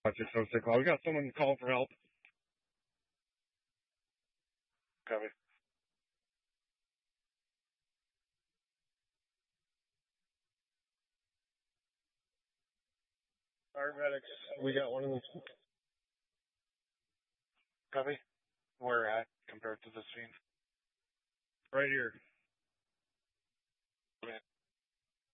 Watch it, so sick. We got someone calling for help. Copy. Paramedics, we got one of them. Copy. Where at compared to the scene? Right here.